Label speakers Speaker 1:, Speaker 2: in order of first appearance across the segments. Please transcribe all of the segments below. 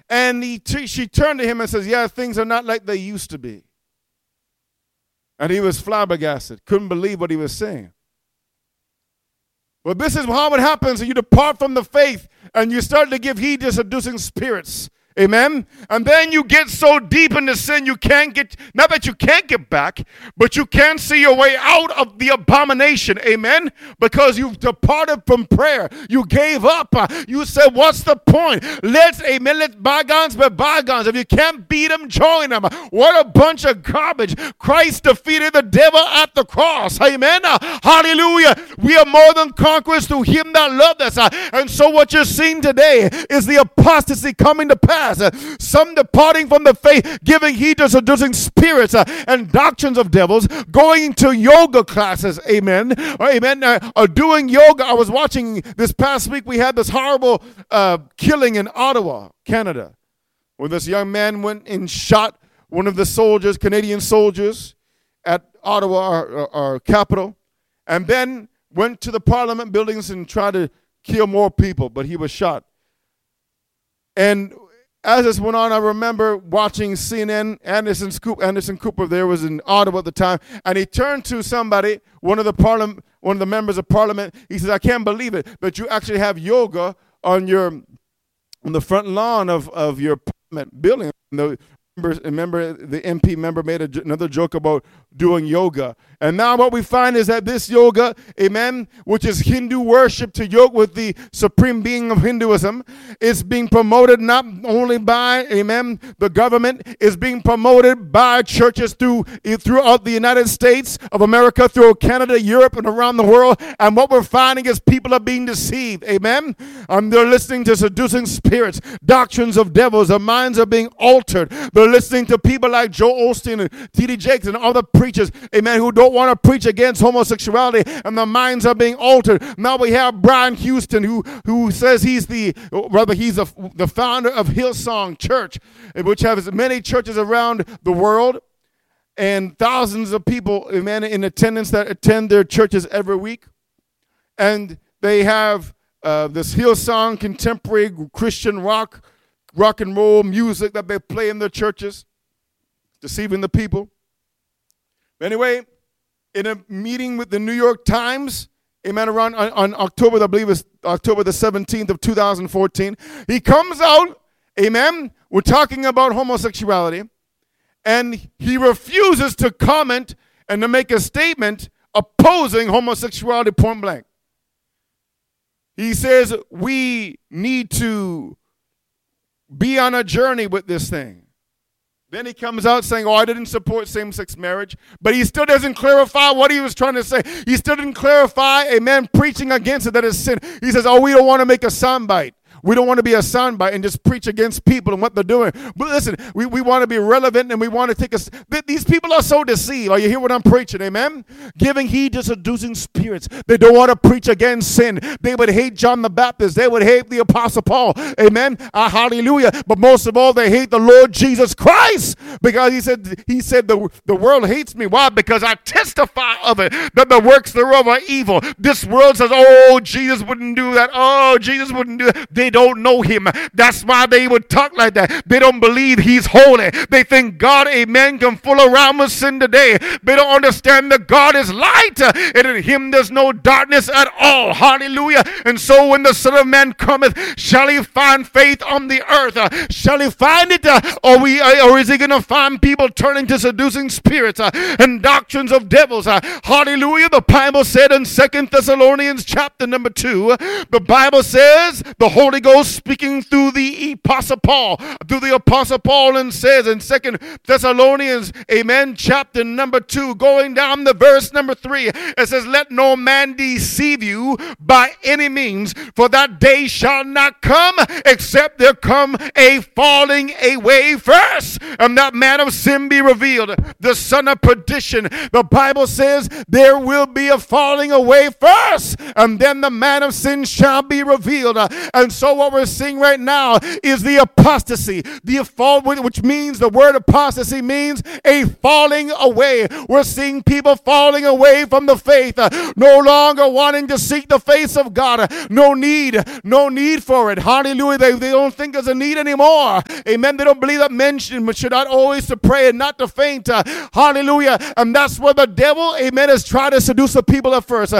Speaker 1: And she turned to him and says, yeah, things are not like they used to be. And he was flabbergasted, couldn't believe what he was saying. Well, this is how it happens. You depart from the faith and you start to give heed to seducing spirits. Amen? And then you get so deep into sin you can't get, not that you can't get back, but you can't see your way out of the abomination. Amen? Because you've departed from prayer. You gave up. You said, what's the point? Let bygones be bygones. If you can't beat them, join them. What a bunch of garbage. Christ defeated the devil at the cross. Amen? Hallelujah. We are more than conquerors through him that loved us. And so what you're seeing today is the apostasy coming to pass. Some departing from the faith, giving heed to seducing spirits and doctrines of devils, going to yoga classes, amen, doing yoga. I was watching this past week, we had this horrible killing in Ottawa, Canada, where this young man went and shot one of the soldiers, Canadian soldiers, at Ottawa, our capital, and then went to the Parliament buildings and tried to kill more people, but he was shot. And as this went on, I remember watching CNN. Anderson Cooper there was in Ottawa at the time, and he turned to somebody, one of the members of Parliament. He says, "I can't believe it, but you actually have yoga on the front lawn of your Parliament building." Remember, the MP member made another joke about doing yoga. And now what we find is that this yoga, amen, which is Hindu worship to yoke with the supreme being of Hinduism, is being promoted not only by, amen, the government, is being promoted by churches throughout the United States of America, through Canada, Europe, and around the world. And what we're finding is people are being deceived, amen. They're listening to seducing spirits, doctrines of devils. Their minds are being altered. They're listening to people like Joel Osteen and T.D. Jakes and other preachers, amen, who don't want to preach against homosexuality, and their minds are being altered. Now we have Brian Houston, who says he's the founder of Hillsong Church, which has many churches around the world and thousands of people, amen, in attendance that attend their churches every week. And they have this Hillsong contemporary Christian rock and roll music that they play in their churches, deceiving the people. Anyway, in a meeting with the New York Times, amen, around on October, I believe it's October the 17th of 2014, he comes out, amen, we're talking about homosexuality, and he refuses to comment and to make a statement opposing homosexuality point blank. He says we need to be on a journey with this thing. Then he comes out saying, I didn't support same-sex marriage. But he still doesn't clarify what he was trying to say. He still didn't clarify, amen, preaching against it, that is sin. He says, we don't want to make a soundbite. We don't want to be a soundbite and just preach against people and what they're doing. But listen, we want to be relevant, and we want to take these people are so deceived. Are you hear what I'm preaching? Amen? Giving heed to seducing spirits. They don't want to preach against sin. They would hate John the Baptist. They would hate the Apostle Paul. Amen? Hallelujah. But most of all, they hate the Lord Jesus Christ, because he said the world hates me. Why? Because I testify of it, that the works thereof are evil. This world says, Jesus wouldn't do that. Jesus wouldn't do that. They don't know him. That's why they would talk like that. They don't believe he's holy. They think God, amen, can fool around with sin today. They don't understand that God is light, and in him there's no darkness at all. Hallelujah. And so when the Son of Man cometh, shall he find faith on the earth? Shall he find it? Or is he going to find people turning to seducing spirits and doctrines of devils? Hallelujah. The Bible said in 2 Thessalonians chapter number 2, the Bible says the Holy Ghost speaking through the Apostle Paul, and says in 2 Thessalonians, amen, chapter number 2, going down to verse number 3, it says, let no man deceive you by any means, for that day shall not come except there come a falling away first, and that man of sin be revealed, the son of perdition. The Bible says there will be a falling away first, and then the man of sin shall be revealed. And so so what we're seeing right now is the apostasy, the fall, which means the word apostasy means a falling away. We're seeing people falling away from the faith, no longer wanting to seek the face of God. No need for it. Hallelujah. They don't think there's a need anymore. Amen. They don't believe that men should not always to pray and not to faint. Hallelujah. And that's where the devil, amen, is trying to seduce the people at first.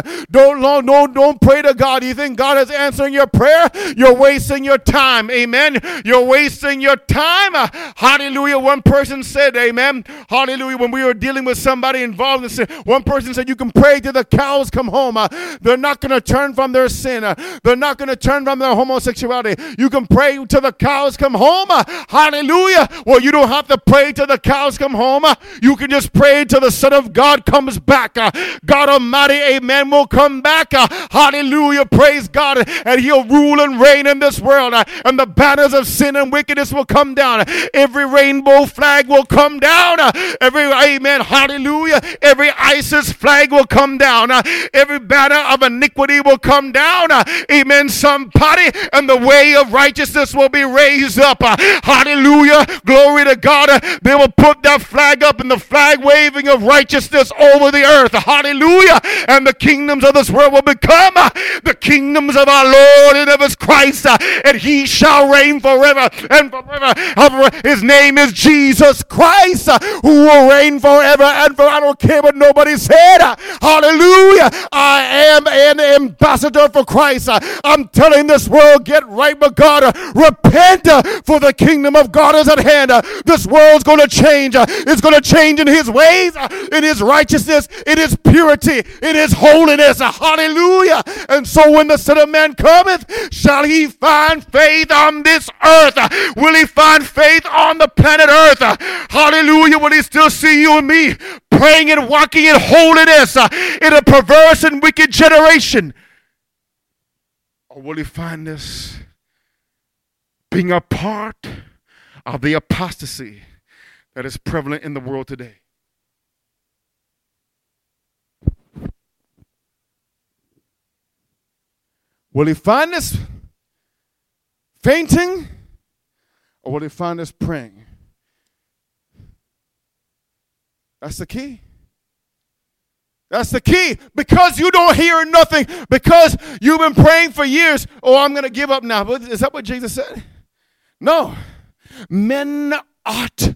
Speaker 1: Don't pray to God. You think God is answering your prayer? You're wasting your time. Amen. You're wasting your time. Hallelujah. One person said, amen. Hallelujah. When we were dealing with somebody involved in sin, one person said, you can pray till the cows come home. They're not going to turn from their sin. They're not going to turn from their homosexuality. You can pray till the cows come home. Hallelujah. Well, you don't have to pray till the cows come home. You can just pray till the Son of God comes back. God Almighty, amen, will come back. Hallelujah. Praise God. And he'll rule and reign in this world. And the banners of sin and wickedness will come down. Every rainbow flag will come down. Amen. Hallelujah. Every ISIS flag will come down. Every banner of iniquity will come down. Amen. Somebody, and the way of righteousness will be raised up. Hallelujah. Glory to God. They will put that flag up in the flag waving of righteousness over the earth. Hallelujah. And the kingdoms of this world will become the kingdoms of our Lord and of his Christ. And he shall reign forever and forever. His name is Jesus Christ, who will reign forever and forever. I don't care what nobody said. Hallelujah. I am an ambassador for Christ. I'm telling this world, get right with God. Repent, for the kingdom of God is at hand. This world's going to change. It's going to change in his ways, in his righteousness, in his purity, in his holiness. Hallelujah. And so when the Son of Man cometh, shall he find faith on this earth? Will he find faith on the planet earth? Hallelujah. Will he still see you and me praying and walking in holiness in a perverse and wicked generation? Or will he find us being a part of the apostasy that is prevalent in the world today? Will he find us fainting, or will he find us praying? That's the key. That's the key. Because you don't hear nothing, because you've been praying for years, oh, I'm going to give up now. Is that what Jesus said? No. Men ought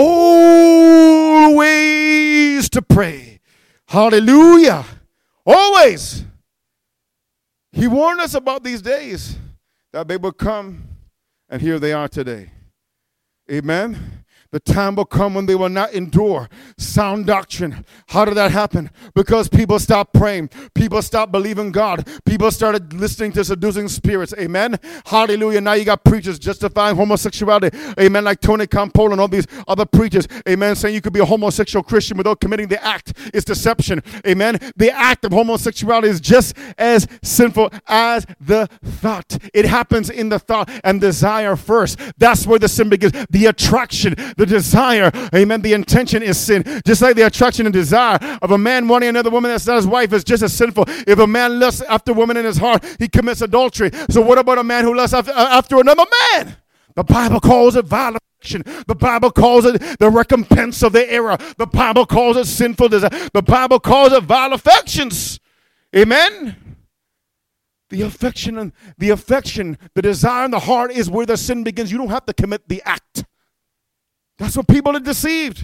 Speaker 1: always to pray. Hallelujah. Always. He warned us about these days that they would come, and here they are today. Amen. The time will come when they will not endure sound doctrine. How did that happen? Because people stopped praying. People stopped believing God. People started listening to seducing spirits. Amen. Hallelujah. Now you got preachers justifying homosexuality. Amen. Like Tony Campolo and all these other preachers. Amen. Saying you could be a homosexual Christian without committing the act. It's deception. Amen. The act of homosexuality is just as sinful as the thought. It happens in the thought and desire first. That's where the sin begins. The attraction, the desire, amen, the intention is sin. Just like the attraction and desire of a man wanting another woman that's not his wife is just as sinful. If a man lusts after a woman in his heart, he commits adultery. So what about a man who lusts after another man? The Bible calls it violation. The Bible calls it the recompense of the error. The Bible calls it sinful desire. The Bible calls it vile affections. Amen. The affection, the desire in the heart is where the sin begins. You don't have to commit the act. That's what people are deceived.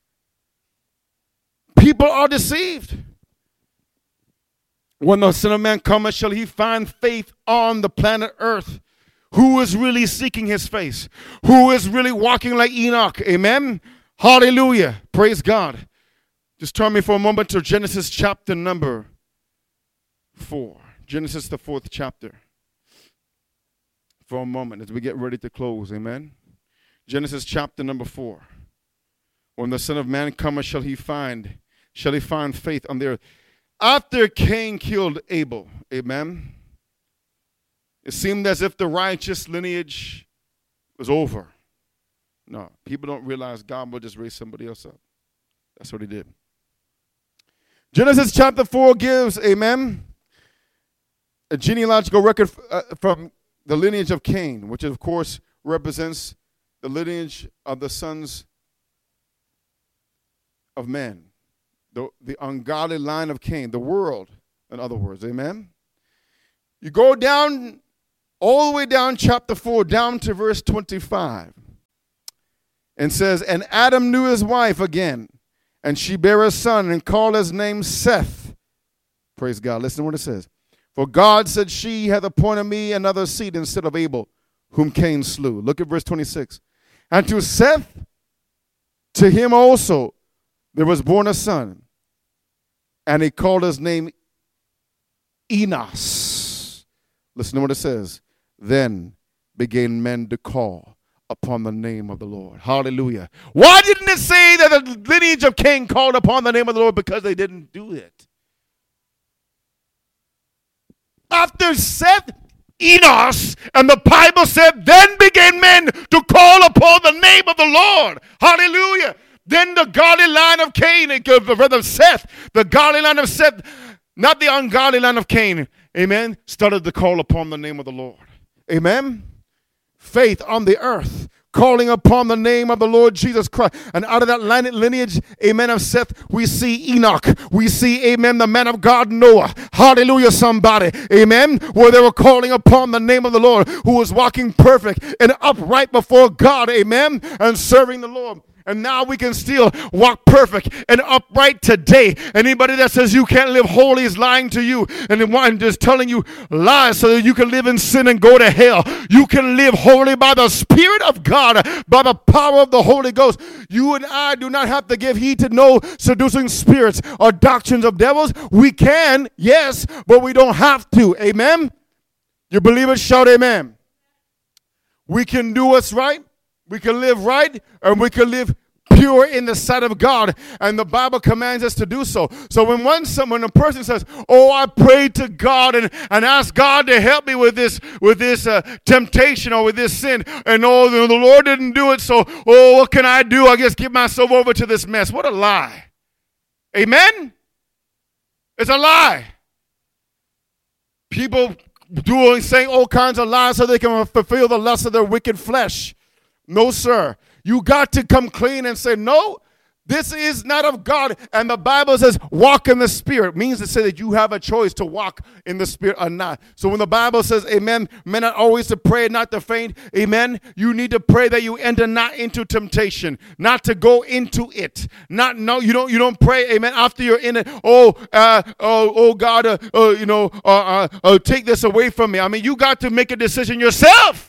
Speaker 1: People are deceived. When the Son of Man cometh, shall he find faith on the planet earth? Who is really seeking his face? Who is really walking like Enoch? Amen? Hallelujah. Praise God. Just turn me for a moment to Genesis chapter number 4. Genesis, the 4th chapter. For a moment as we get ready to close. Amen? Genesis chapter number 4. When the Son of Man cometh, shall he find faith on the earth? After Cain killed Abel, amen, it seemed as if the righteous lineage was over. No, people don't realize God will just raise somebody else up. That's what he did. Genesis chapter 4 gives, amen, a genealogical record from the lineage of Cain, which of course represents the lineage of the sons of men, the ungodly line of Cain, the world, in other words, amen? You go down, all the way down chapter 4, down to verse 25, and says, and Adam knew his wife again, and she bare a son, and called his name Seth. Praise God. Listen to what it says. For God said, she hath appointed me another seed instead of Abel, whom Cain slew. Look at verse 26. And to Seth, to him also, there was born a son, and he called his name Enos. Listen to what it says. Then began men to call upon the name of the Lord. Hallelujah. Why didn't it say that the lineage of Cain called upon the name of the Lord? Because they didn't do it. After Seth, Enos, and the Bible said, then began men to call upon the name of the Lord. Hallelujah. Then the godly line of Cain, rather Seth, the godly line of Seth, not the ungodly line of Cain, amen, started to call upon the name of the Lord. Amen. Faith on the earth, calling upon the name of the Lord Jesus Christ. And out of that lineage, amen, of Seth, we see Enoch. We see, amen, the man of God, Noah. Hallelujah, somebody. Amen. Where they were calling upon the name of the Lord, who was walking perfect and upright before God. Amen. And serving the Lord. And now we can still walk perfect and upright today. Anybody that says you can't live holy is lying to you and just telling you lies so that you can live in sin and go to hell. You can live holy by the Spirit of God, by the power of the Holy Ghost. You and I do not have to give heed to no seducing spirits or doctrines of devils. We can, yes, but we don't have to. Amen? You believe it? Shout amen. We can do what's right. We can live right, and we can live pure in the sight of God, and the Bible commands us to do so. So when a person says, "Oh, I prayed to God and asked God to help me with this temptation or with this sin, and oh, the Lord didn't do it, so oh, what can I do? I guess give myself over to this mess." What a lie! Amen. It's a lie. People saying all kinds of lies so they can fulfill the lust of their wicked flesh. No, sir. You got to come clean and say, no, this is not of God. And the Bible says walk in the Spirit. It means to say that you have a choice to walk in the Spirit or not. So when the Bible says, amen, men are always to pray, not to faint. Amen. You need to pray that you enter not into temptation, not to go into it. You don't pray, amen, after you're in it. God, take this away from me. I mean, you got to make a decision yourself.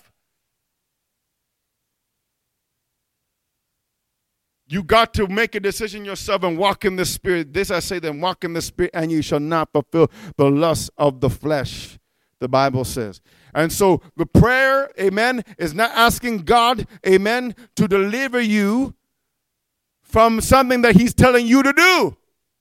Speaker 1: You got to make a decision yourself and walk in the Spirit. This I say, then walk in the Spirit, and you shall not fulfill the lust of the flesh, the Bible says. And so the prayer, amen, is not asking God, amen, to deliver you from something that he's telling you to do.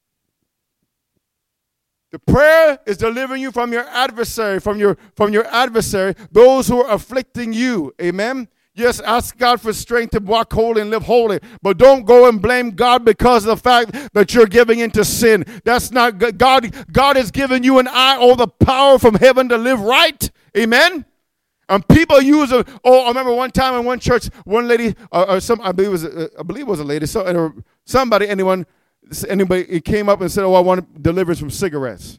Speaker 1: The prayer is delivering you from your adversary, those who are afflicting you, amen. Yes, ask God for strength to walk holy and live holy. But don't go and blame God because of the fact that you're giving into sin. That's not good. God has given you and I all the power from heaven to live right. Amen? And people use I remember one time in one church, one lady, I believe it was a lady, anybody came up and said, I want deliverance from cigarettes.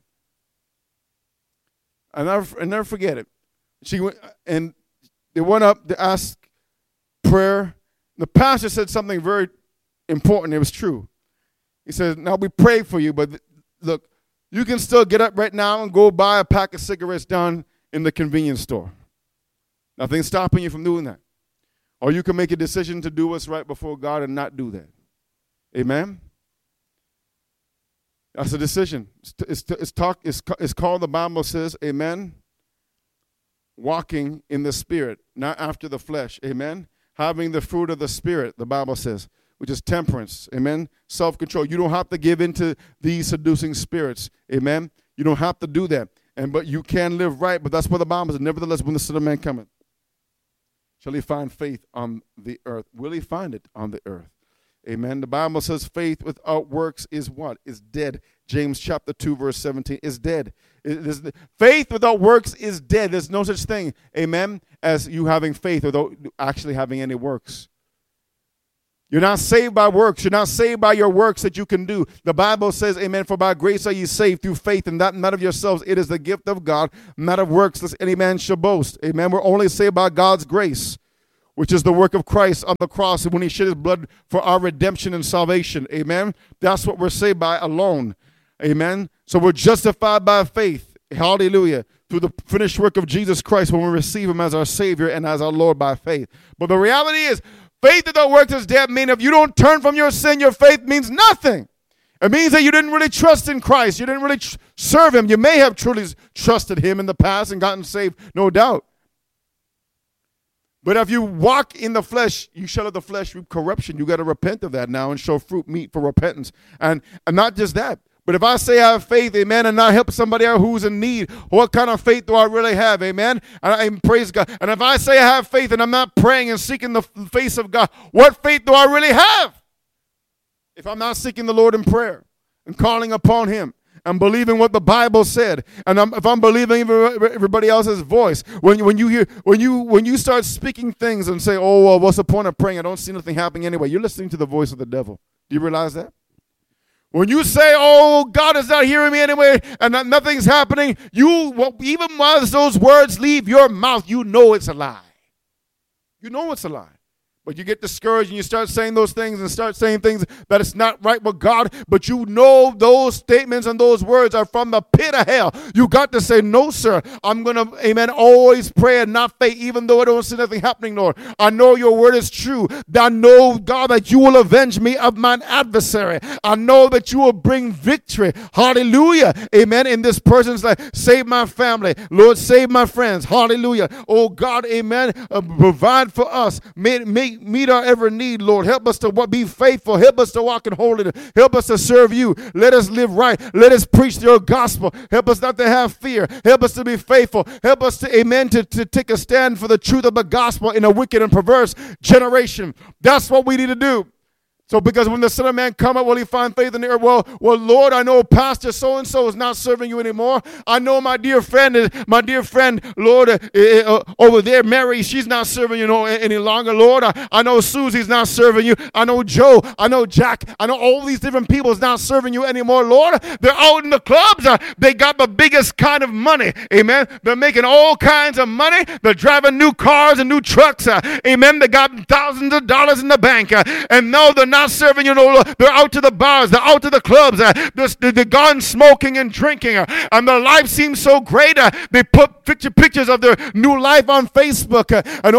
Speaker 1: I never forget it. She went, and they went up to ask prayer. The pastor said something very important. It was true. He said, now we pray for you, but look, you can still get up right now and go buy a pack of cigarettes down in the convenience store. Nothing's stopping you from doing that. Or you can make a decision to do what's right before God and not do that. Amen? That's a decision. It's called, the Bible says, amen, walking in the Spirit, not after the flesh. Amen? Having the fruit of the Spirit, the Bible says, which is temperance. Amen? Self-control. You don't have to give into these seducing spirits. Amen? You don't have to do that. But you can live right. But that's what the Bible says. Nevertheless, when the Son of Man cometh, shall he find faith on the earth? Will he find it on the earth? Amen. The Bible says faith without works is what? Is dead. James chapter 2, verse 17 is dead. Faith without works is dead. There's no such thing, amen, as you having faith without actually having any works. You're not saved by works. You're not saved by your works that you can do. The Bible says, amen, for by grace are you saved through faith, and that not of yourselves. It is the gift of God, not of works, lest any man should boast. Amen. We're only saved by God's grace, which is the work of Christ on the cross when he shed his blood for our redemption and salvation. Amen. That's what we're saved by alone. Amen. So we're justified by faith. Hallelujah. Through the finished work of Jesus Christ when we receive him as our Savior and as our Lord by faith. But the reality is, faith without works is dead. Meaning if you don't turn from your sin, your faith means nothing. It means that you didn't really trust in Christ. You didn't really serve him. You may have truly trusted him in the past and gotten saved, no doubt. But if you walk in the flesh, you shall of the flesh reap corruption. You got to repent of that now and show fruit meet for repentance. And not just that, but if I say I have faith, amen, and not help somebody out who's in need, what kind of faith do I really have, amen? And praise God. And if I say I have faith and I'm not praying and seeking the face of God, what faith do I really have? If I'm not seeking the Lord in prayer and calling upon him and believing what the Bible said, and if I'm believing everybody else's voice, when you start speaking things and say, oh, well, what's the point of praying? I don't see nothing happening anyway. You're listening to the voice of the devil. Do you realize that? When you say, oh, God is not hearing me anyway, and nothing's happening, even while those words leave your mouth, you know it's a lie. You know it's a lie. But you get discouraged and you start saying those things and start saying things that it's not right with God, but you know those statements and those words are from the pit of hell. You got to say, no, sir, I'm going to, amen, always pray and not faint, even though I don't see nothing happening, Lord. I know your word is true. I know, God, that you will avenge me of mine adversary. I know that you will bring victory. Hallelujah. Amen. In this person's life, save my family. Lord, save my friends. Hallelujah. Oh, God, amen. Provide for us. Meet our every need, Lord. Help us to be faithful. Help us to walk in holiness. Help us to serve you. Let us live right. Let us preach your gospel. Help us not to have fear. Help us to be faithful. Help us to, amen, to take a stand for the truth of the gospel in a wicked and perverse generation. That's what we need to do. So because when the Son of Man come up, will he find faith in the earth? Well, Lord, I know Pastor so-and-so is not serving you anymore. I know my dear friend, Lord, over there, Mary, she's not serving you any longer. Lord, I know Susie's not serving you. I know Joe. I know Jack. I know all these different people is not serving you anymore. Lord, they're out in the clubs. They got the biggest kind of money. Amen. They're making all kinds of money. They're driving new cars and new trucks. Amen. They got thousands of dollars in the bank. And no, they're not serving you, they're out to the bars, they're out to the clubs, they're gone smoking and drinking, and their life seems so great. They put pictures of their new life on Facebook, and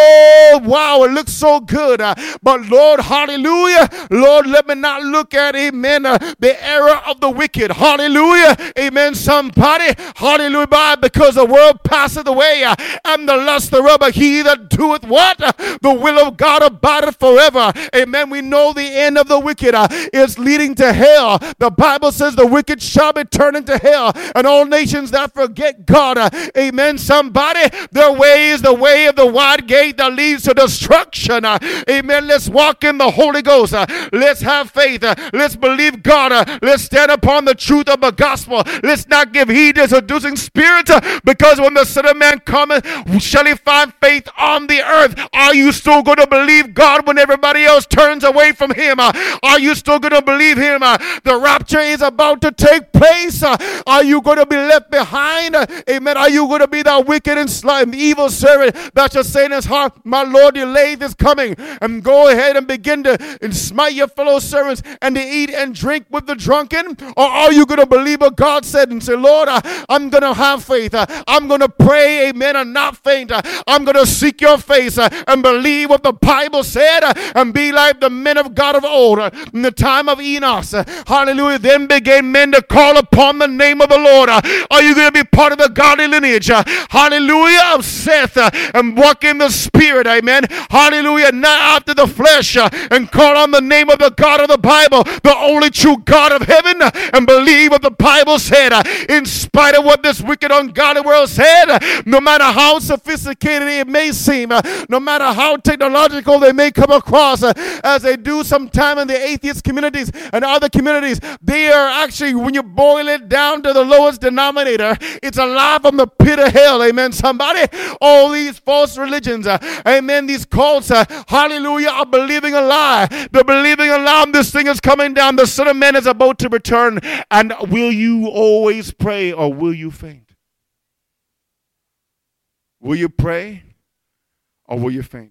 Speaker 1: oh, wow, it looks so good. But Lord, hallelujah, Lord, let me not look at, amen, the error of the wicked. Hallelujah, amen, somebody, hallelujah, because the world passeth away, and the lust thereof, but he that doeth what? The will of God abideth forever. Amen. We know the end of the wicked is leading to hell. The Bible says the wicked shall be turned into hell, and all nations that forget God. Amen. Somebody, their way is the way of the wide gate that leads to destruction. Amen. Let's walk in the Holy Ghost. Let's have faith. Let's believe God. Let's stand upon the truth of the gospel. Let's not give heed to seducing spirits, because when the Son of Man cometh, shall he find faith on the earth? Are you still going to believe God when everybody else turns away from him? Are you still going to believe him? The rapture is about to take place. Are you going to be left behind? Amen. Are you going to be that wicked and slime, evil servant that shall say in his heart, my Lord, delayed is coming, and go ahead and begin to smite your fellow servants and to eat and drink with the drunken? Or are you going to believe what God said and say, Lord, I'm going to have faith. I'm going to pray, amen, and not faint. I'm going to seek your face and believe what the Bible said and be like the men of God of old in the time of Enos. Hallelujah. Then began men to call upon the name of the Lord. Are you going to be part of the godly lineage? Hallelujah. Of Seth and walk in the Spirit. Amen. Hallelujah. Not after the flesh, and call on the name of the God of the Bible, the only true God of heaven, and believe what the Bible said. In spite of what this wicked, ungodly world said, no matter how sophisticated it may seem, no matter how technological they may come across as they do you sometime in the atheist communities and other communities, they are actually, when you boil it down to the lowest denominator, it's a lie from the pit of hell. Amen, somebody. All these false religions, amen, these cults, hallelujah, are believing a lie. They're believing a lie. This thing is coming down. The Son of Man is about to return. And will you always pray or will you faint? Will you pray or will you faint?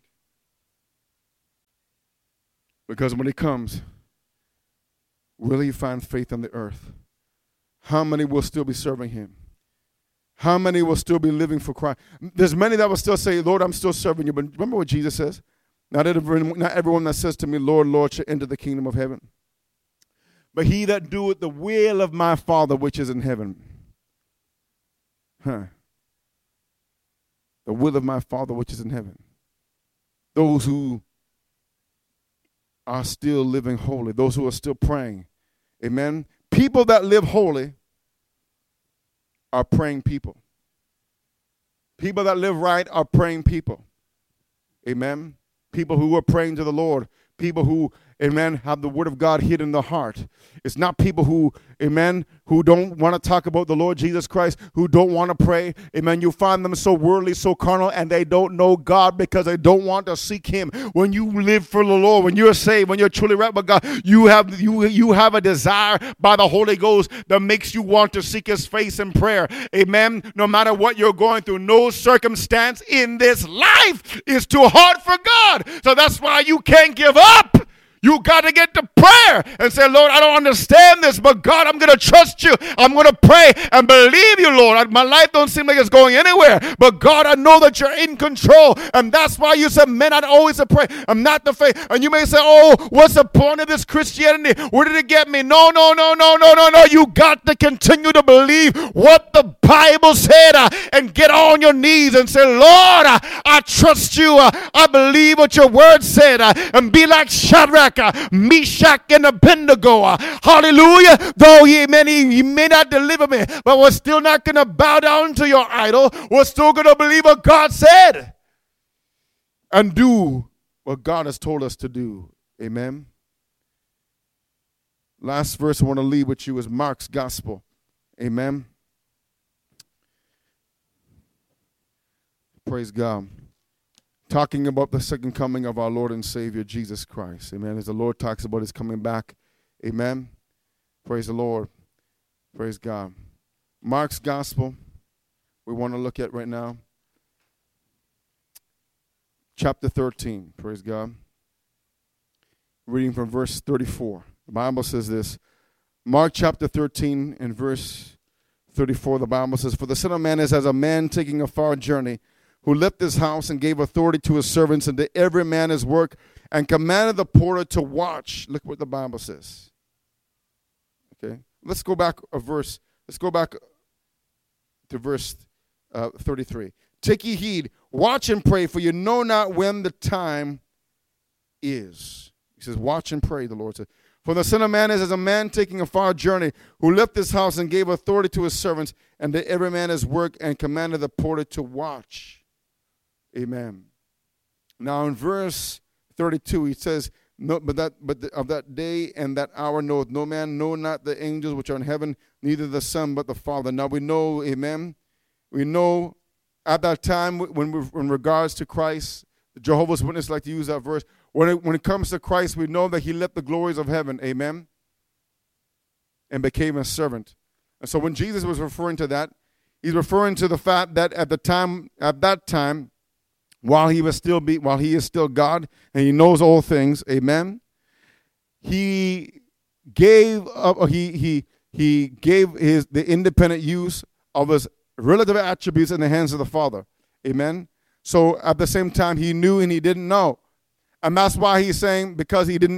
Speaker 1: Because when he comes, will he find faith on the earth? How many will still be serving him? How many will still be living for Christ? There's many that will still say, Lord, I'm still serving you. But remember what Jesus says? Not everyone that says to me, Lord, Lord, shall enter the kingdom of heaven, but he that doeth the will of my Father which is in heaven. The will of my Father which is in heaven. Those who are still living holy, those who are still praying. Amen. People that live holy are praying people. People that live right are praying people. Amen. People who are praying to the Lord. People who, amen, have the word of God hidden in their heart. It's not people who, amen, who don't want to talk about the Lord Jesus Christ, who don't want to pray. Amen. You find them so worldly, so carnal, and they don't know God because they don't want to seek him. When you live for the Lord, when you're saved, when you're truly right with God, you have a desire by the Holy Ghost that makes you want to seek his face in prayer. Amen. No matter what you're going through, no circumstance in this life is too hard for God. So that's why you can't give up. You got to get to prayer and say, Lord, I don't understand this, but God, I'm going to trust you. I'm going to pray and believe you, Lord. My life don't seem like it's going anywhere, but God, I know that you're in control. And that's why you said, men, I'd always pray. I'm not the faith. And you may say, oh, what's the point of this Christianity? Where did it get me? No. You got to continue to believe what the Bible said and get on your knees and say, Lord, I trust you. I believe what your word said and be like Shadrach, Meshach, and Abednego. Hallelujah. Though he may not deliver me, but we're still not going to bow down to your idol. We're still going to believe what God said and do what God has told us to do. Amen. Last verse I want to leave with you is Mark's gospel. Amen. Praise God. Talking about the second coming of our Lord and Savior, Jesus Christ. Amen. As the Lord talks about his coming back. Amen. Praise the Lord. Praise God. Mark's gospel, we want to look at right now. Chapter 13. Praise God. Reading from verse 34. The Bible says this. Mark chapter 13 and verse 34, the Bible says, for the Son of Man is as a man taking a far journey, who left his house and gave authority to his servants and to every man his work, and commanded the porter to watch. Look what the Bible says. Okay, let's go back a verse. Let's go back to verse 33. Take ye heed, watch and pray, for you know not when the time is. He says, watch and pray, the Lord said. For the Son of Man is as a man taking a far journey, who left his house and gave authority to his servants, and to every man his work, and commanded the porter to watch. Amen. Now in verse 32, he says, no, of that day and that hour knoweth no man, no, not the angels which are in heaven, neither the Son, but the Father. Now we know, amen, we know at that time when in regards to Christ, the Jehovah's Witnesses like to use that verse. When it comes to Christ, we know that he left the glories of heaven, amen, and became a servant. And so when Jesus was referring to that, he's referring to the fact that at that time, while he is still God and he knows all things, amen, he gave the independent use of his relative attributes in the hands of the Father, amen. So at the same time, he knew and he didn't know. And that's why he's saying, because he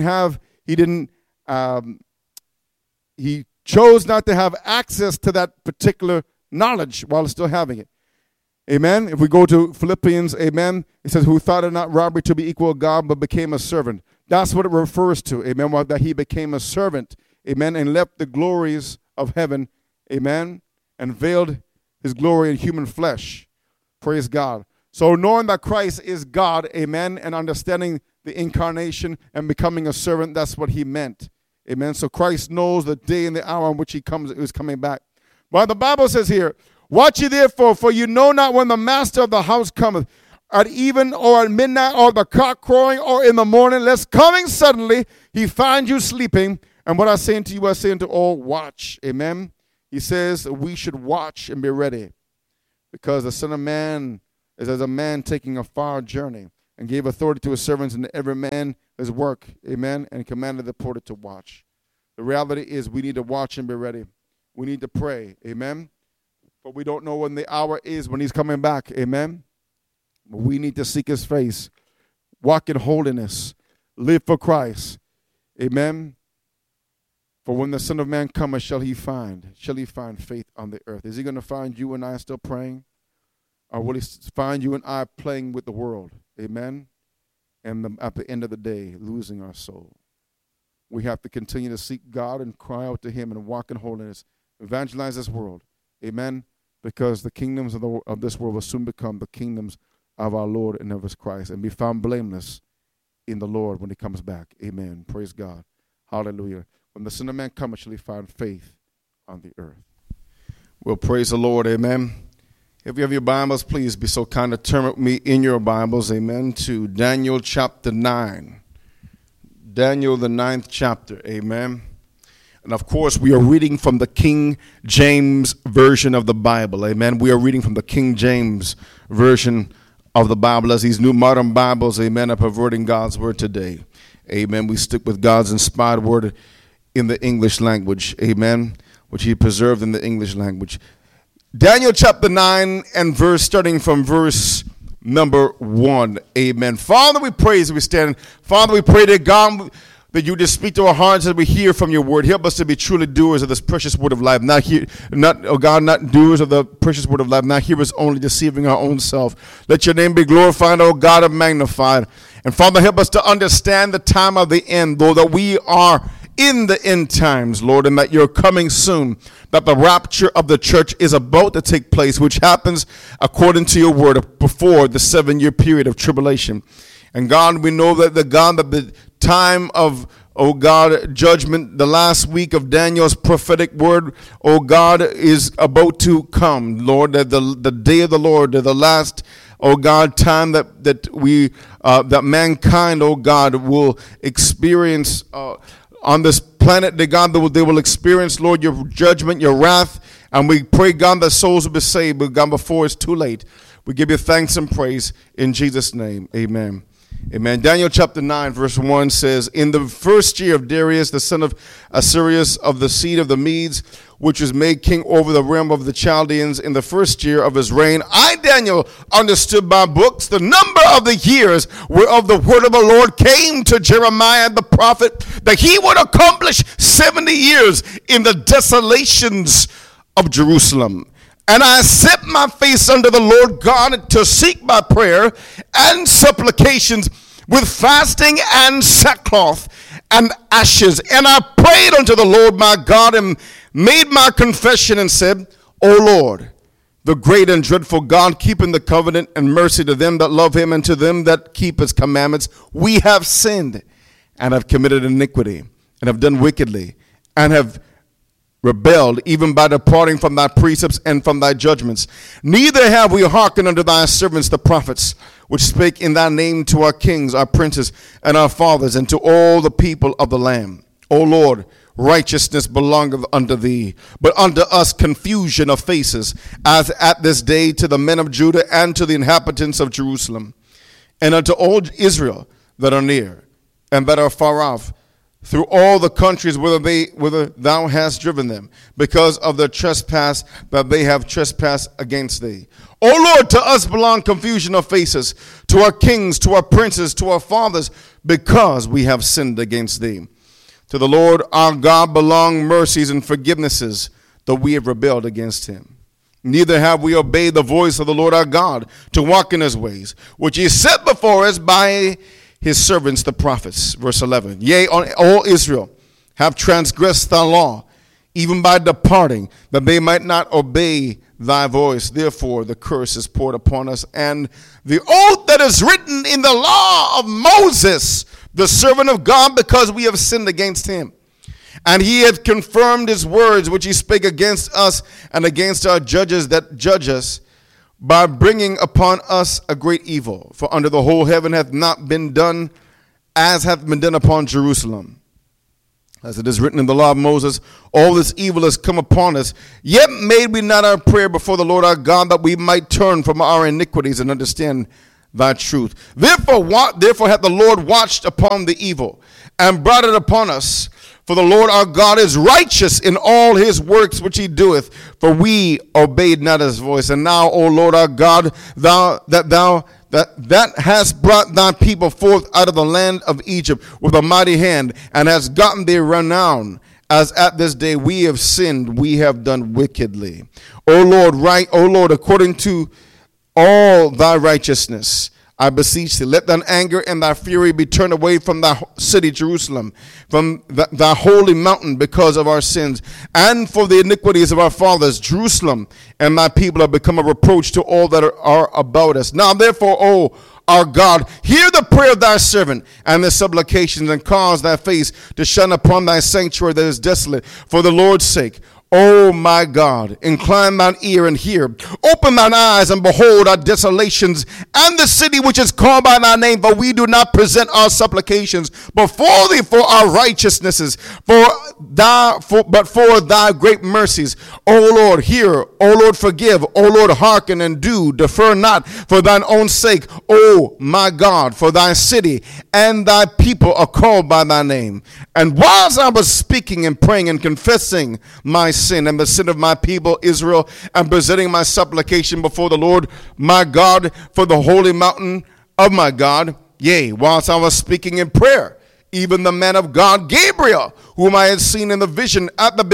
Speaker 1: chose not to have access to that particular knowledge while still having it. Amen. If we go to Philippians, amen, it says, who thought it not robbery to be equal to God, but became a servant. That's what it refers to, amen, that he became a servant, amen, and left the glories of heaven, amen, and veiled his glory in human flesh. Praise God. So knowing that Christ is God, amen, and understanding the incarnation and becoming a servant, that's what he meant. Amen. So Christ knows the day and the hour in which he is coming back. But the Bible says here, watch ye therefore, for you know not when the master of the house cometh, at even or at midnight, or the cock crowing, or in the morning, lest coming suddenly he find you sleeping. And what I say unto you, I say unto all, watch. Amen. He says we should watch and be ready, because the Son of Man is as a man taking a far journey, and gave authority to his servants, and to every man his work. Amen. And commanded the porter to watch. The reality is we need to watch and be ready. We need to pray. Amen. But we don't know when the hour is when he's coming back. Amen. But we need to seek his face, walk in holiness, live for Christ. Amen. For when the Son of Man cometh, shall he find faith on the earth? Is he going to find you and I still praying? Or will he find you and I playing with the world? Amen. And at the end of the day, losing our soul. We have to continue to seek God and cry out to him and walk in holiness, evangelize this world. Amen. Because the kingdoms of this world will soon become the kingdoms of our Lord and of his Christ, and be found blameless in the Lord when he comes back. Amen. Praise God. Hallelujah. When the Son of Man cometh, shall he find faith on the earth. Well, praise the Lord. Amen. If you have your Bibles, please be so kind to turn with me in your Bibles, amen, to Daniel chapter 9. Daniel, the 9th chapter, amen. And of course, we are reading from the King James Version of the Bible, amen. We are reading from the King James Version of the Bible, as these new modern Bibles, amen, are perverting God's word today. Amen. We stick with God's inspired word in the English language, amen, which he preserved in the English language. Daniel chapter 9 and starting from verse number 1. Amen. Father, we praise, we stand. Father, we pray that God, that you just speak to our hearts as we hear from your word. Help us to be truly doers of this precious word of life. Not doers of the precious word of life, not hearers only, deceiving our own self. Let your name be glorified, O God, and magnified. And Father, help us to understand the time of the end, Lord, that we are in the end times, Lord, and that you're coming soon, that the rapture of the church is about to take place, which happens according to your word before the 7-year period of tribulation. And God, we know that the time of, oh God, judgment, the last week of Daniel's prophetic word, oh God, is about to come, Lord, that the day of the Lord, the last, oh God, time that mankind, oh God, will experience on this planet, that God, they will experience, Lord, your judgment, your wrath. And we pray, God, that souls will be saved, but God, before it's too late. We give you thanks and praise in Jesus' name. Amen. Amen. Daniel chapter 9, verse 1 says, in the first year of Darius, the son of Ahasuerus, of the seed of the Medes, which was made king over the realm of the Chaldeans, in the first year of his reign, I, Daniel, understood by books the number of the years whereof the word of the Lord came to Jeremiah the prophet, that he would accomplish 70 years in the desolations of Jerusalem. And I set my face unto the Lord God to seek by prayer and supplications with fasting and sackcloth and ashes. And I prayed unto the Lord my God and made my confession and said, O Lord, the great and dreadful God, keeping the covenant and mercy to them that love him and to them that keep his commandments, we have sinned and have committed iniquity and have done wickedly and have rebelled, even by departing from thy precepts and from thy judgments. Neither have we hearkened unto thy servants the prophets, which spake in thy name to our kings, our princes, and our fathers, and to all the people of the land. O Lord, righteousness belongeth unto thee, but unto us confusion of faces, as at this day to the men of Judah and to the inhabitants of Jerusalem, and unto all Israel that are near and that are far off, through all the countries whither thou hast driven them, because of the trespass that they have trespassed against thee. O Lord, to us belong confusion of faces, to our kings, to our princes, to our fathers, because we have sinned against thee. To the Lord our God belong mercies and forgivenesses, though we have rebelled against him. Neither have we obeyed the voice of the Lord our God to walk in his ways, which he set before us by his servants the prophets. Verse 11, yea, all Israel have transgressed thy law, even by departing, that they might not obey thy voice. Therefore the curse is poured upon us, and the oath that is written in the law of Moses, the servant of God, because we have sinned against him. And he hath confirmed his words which he spake against us and against our judges that judge us, by bringing upon us a great evil. For under the whole heaven hath not been done as hath been done upon Jerusalem. As it is written in the law of Moses, all this evil has come upon us. Yet made we not our prayer before the Lord our God, that we might turn from our iniquities and understand thy truth. Therefore hath the Lord watched upon the evil and brought it upon us. For the Lord our God is righteous in all his works which he doeth, for we obeyed not his voice. And now, O Lord our God, thou hast brought thy people forth out of the land of Egypt with a mighty hand, and hast gotten their renown, as at this day we have sinned, we have done wickedly. O Lord, according to all thy righteousness, I beseech thee, let thine anger and thy fury be turned away from thy city Jerusalem, from thy holy mountain, because of our sins, and for the iniquities of our fathers. Jerusalem and thy people have become a reproach to all that are about us. Now therefore, O our God, hear the prayer of thy servant and the supplications, and cause thy face to shine upon thy sanctuary that is desolate, for the Lord's sake. O my God, incline thine ear and hear. Open thine eyes and behold our desolations and the city which is called by thy name. For we do not present our supplications before thee for our righteousnesses, but for thy great mercies. O Lord, hear. O Lord, forgive. O Lord, hearken and do. Defer not for thine own sake. O my God, for thy city and thy people are called by thy name. And whilst I was speaking and praying and confessing my sin and the sin of my people Israel, and presenting my supplication before the Lord my God for the holy mountain of my God, yea, whilst I was speaking in prayer, even the man of God Gabriel, whom I had seen in the vision at the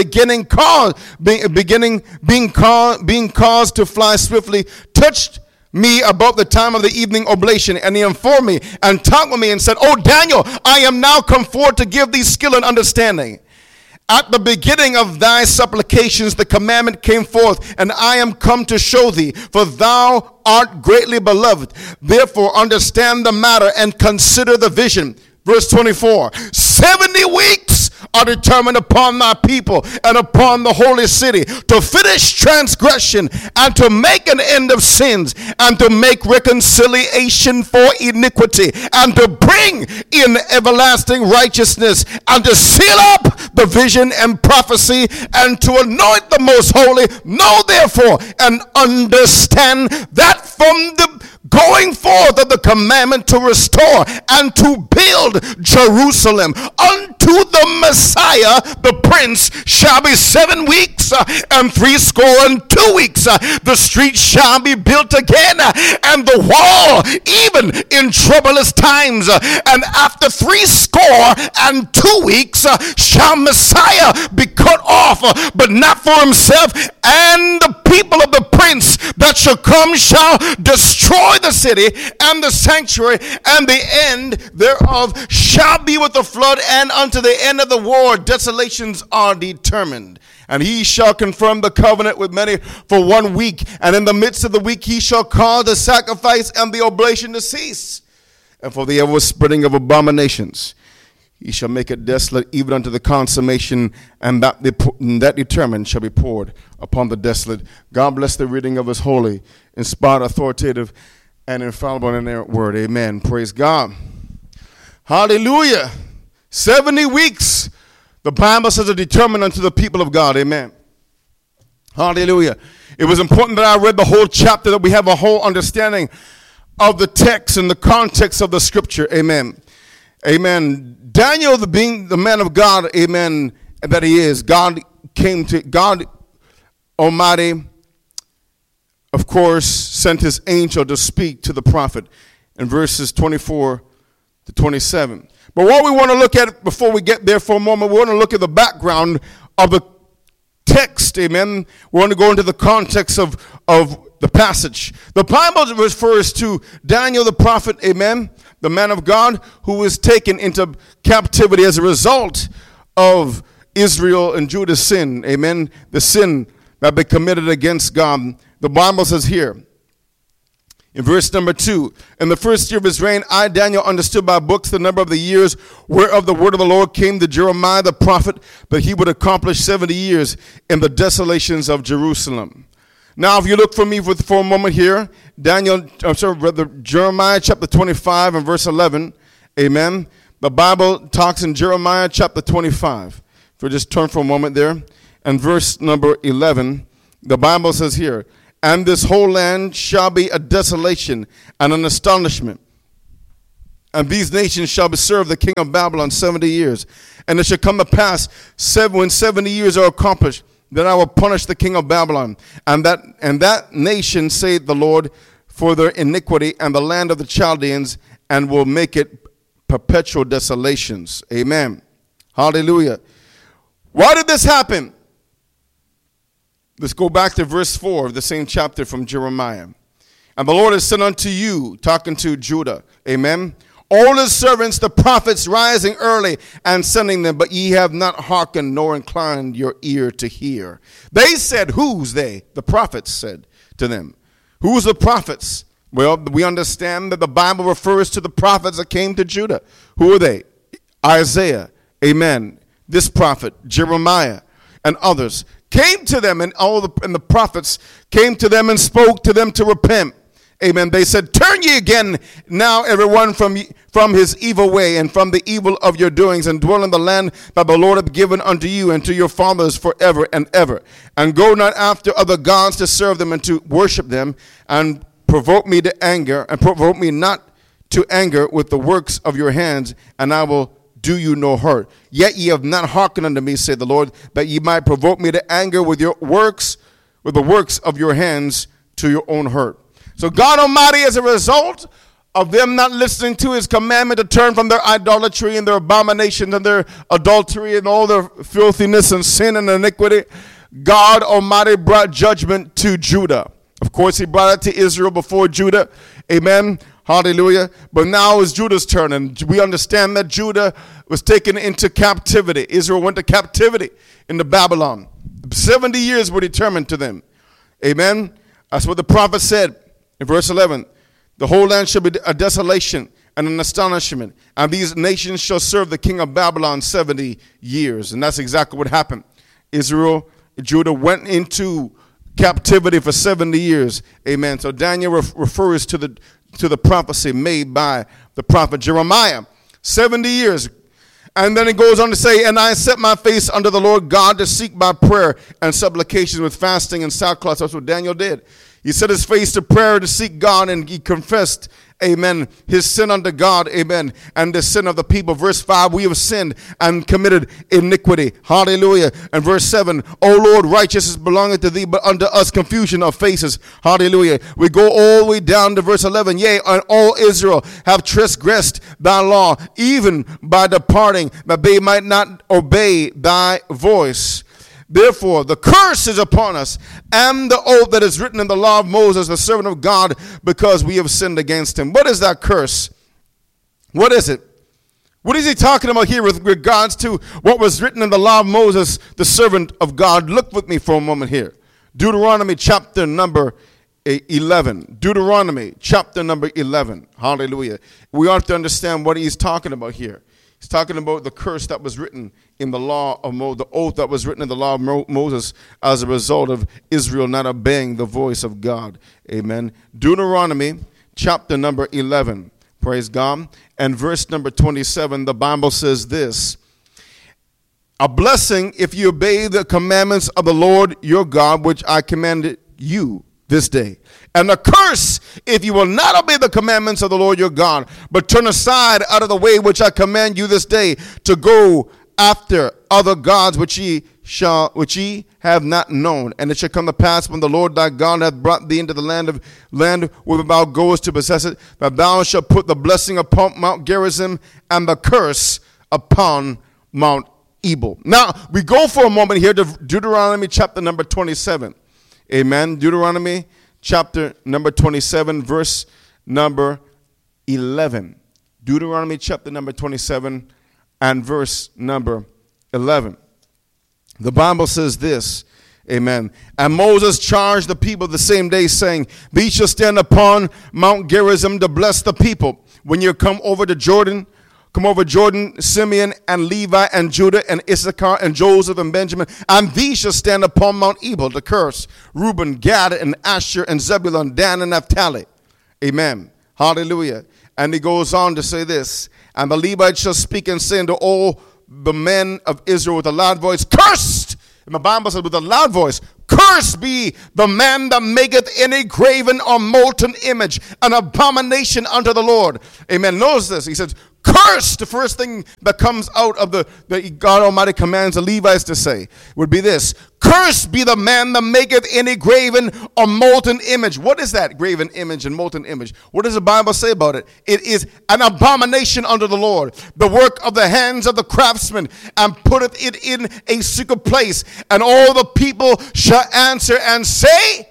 Speaker 1: being caused to fly swiftly, touched me about the time of the evening oblation, and he informed me and talked with me and said, O Daniel, I am now come forth to give thee skill and understanding. At the beginning of thy supplications the commandment came forth, and I am come to show thee, for thou art greatly beloved. Therefore understand the matter and consider the vision. Verse 24, 70 weeks are determined upon thy people and upon the holy city, to finish transgression and to make an end of sins, and to make reconciliation for iniquity, and to bring in everlasting righteousness, and to seal up the vision and prophecy, and to anoint the most holy. Know therefore and understand that from the going forth of the commandment to restore and to build Jerusalem unto the Messiah, the Prince, shall be 7 weeks and 62 weeks. The street shall be built again, and the wall even in troublous times. And after 62 weeks shall Messiah be cut off, but not for himself. And the people of the Prince that shall come shall destroy the city and the sanctuary, and the end thereof shall be with the flood, and unto the end of the war desolations are determined. And he shall confirm the covenant with many for 1 week, and in the midst of the week he shall cause the sacrifice and the oblation to cease, and for the ever spreading of abominations he shall make it desolate, even unto the consummation, and that determined shall be poured upon the desolate. God bless the reading of his holy, inspired, authoritative, and infallible and inerrant word. Amen. Praise God. Hallelujah. 70 weeks, the Bible says, are determined unto the people of God. Amen. Hallelujah. It was important that I read the whole chapter, that we have a whole understanding of the text and the context of the scripture. Amen. Amen. Daniel, being the man of God, amen, that he is, God Almighty, of course, sent his angel to speak to the prophet in verses 24 to 27. But what we want to look at before we get there for a moment, we want to look at the background of the text, amen. We want to go into the context of the passage. The Bible refers to Daniel the prophet, amen, the man of God who was taken into captivity as a result of Israel and Judah's sin, amen, the sin that they committed against God. The Bible says here, in verse number 2, in the first year of his reign, I, Daniel, understood by books the number of the years whereof the word of the Lord came to Jeremiah the prophet, that he would accomplish 70 years in the desolations of Jerusalem. Now, if you look for me for a moment here, Jeremiah chapter 25 and verse 11, amen. The Bible talks in Jeremiah chapter 25. If we just turn for a moment there, and verse number 11, the Bible says here, and this whole land shall be a desolation and an astonishment. And these nations shall serve the king of Babylon 70 years. And it shall come to pass, when 70 years are accomplished, that I will punish the king of Babylon. And that nation, saith the Lord, for their iniquity, and the land of the Chaldeans, and will make it perpetual desolations. Amen. Hallelujah. Why did this happen? Let's go back to verse 4 of the same chapter from Jeremiah. And the Lord has sent unto you, talking to Judah, amen, all his servants, the prophets, rising early and sending them, but ye have not hearkened nor inclined your ear to hear. They said, who's they? The prophets said to them. Who's the prophets? Well, we understand that the Bible refers to the prophets that came to Judah. Who are they? Isaiah, amen. This prophet, Jeremiah, and others came to them, and the prophets came to them and spoke to them to repent. Amen. They said, turn ye again now, everyone, from his evil way and from the evil of your doings, and dwell in the land that the Lord hath given unto you and to your fathers forever and ever. And go not after other gods to serve them and to worship them, and provoke me to anger, and provoke me not to anger with the works of your hands, and I will do you no hurt. Yet ye have not hearkened unto me, saith the Lord, that ye might provoke me to anger with your works, with the works of your hands, to your own hurt. So God Almighty, as a result of them not listening to his commandment to turn from their idolatry and their abominations and their adultery and all their filthiness and sin and iniquity, God Almighty brought judgment to Judah. Of course, he brought it to Israel before Judah. Amen. Hallelujah. But now it's Judah's turn, and we understand that Judah was taken into captivity. Israel went to captivity into Babylon. 70 years were determined to them. Amen. That's what the prophet said in verse 11. The whole land shall be a desolation and an astonishment, and these nations shall serve the king of Babylon 70 years. And that's exactly what happened. Judah went into captivity for 70 years. Amen. So Daniel refers to the prophecy made by the prophet Jeremiah. 70 years. And then it goes on to say, and I set my face unto the Lord God to seek by prayer and supplication with fasting and sackcloth. That's what Daniel did. He set his face to prayer to seek God, and he confessed, amen, his sin unto God, amen, and the sin of the people. Verse 5, we have sinned and committed iniquity. Hallelujah. And verse 7, O Lord, righteousness belongeth to thee, but unto us confusion of faces. Hallelujah. We go all the way down to verse 11. Yea, and all Israel have transgressed thy law, even by departing, that they might not obey thy voice. Therefore, the curse is upon us, and the oath that is written in the law of Moses, the servant of God, because we have sinned against him. What is that curse? What is it? What is he talking about here with regards to what was written in the law of Moses, the servant of God? Look with me for a moment here. Deuteronomy chapter number 11. Deuteronomy chapter number 11. Hallelujah. We ought to understand what he's talking about here. He's talking about the curse that was written in the law of Moses, the oath that was written in the law of Moses as a result of Israel not obeying the voice of God. Amen. Deuteronomy chapter number 11. Praise God. And verse number 27, the Bible says this. A blessing if you obey the commandments of the Lord your God, which I commanded you this day. And a curse if you will not obey the commandments of the Lord your God, but turn aside out of the way which I command you this day, to go after other gods which ye have not known. And it shall come to pass, when the Lord thy God hath brought thee into the land whither thou goest to possess it, that thou shalt put the blessing upon Mount Gerizim and the curse upon Mount Ebal. Now we go for a moment here to Deuteronomy chapter number 27. Amen. Deuteronomy chapter number 27, verse number 11. Deuteronomy chapter number 27 and verse number 11. The Bible says this Amen. And Moses charged the people the same day, saying, "These shall stand upon Mount Gerizim to bless the people. When you come over Jordan, Simeon and Levi and Judah and Issachar and Joseph and Benjamin, and these shall stand upon Mount Ebal to curse Reuben, Gad, and Asher, and Zebulun, Dan, and Naphtali." Amen. Hallelujah. And he goes on to say this, "And the Levites shall speak and say unto all the men of Israel with a loud voice, Cursed!" And the Bible says with a loud voice, "Cursed be the man that maketh any graven or molten image, an abomination unto the Lord." Amen. Notice this. He says, cursed. The first thing that comes out of that God Almighty commands the Levites to say would be this: "Cursed be the man that maketh any graven or molten image." What is that graven image and molten image? What does the Bible say about it? It is an abomination unto the Lord, the work of the hands of the craftsman, and putteth it in a secret place. And all the people shall answer and say,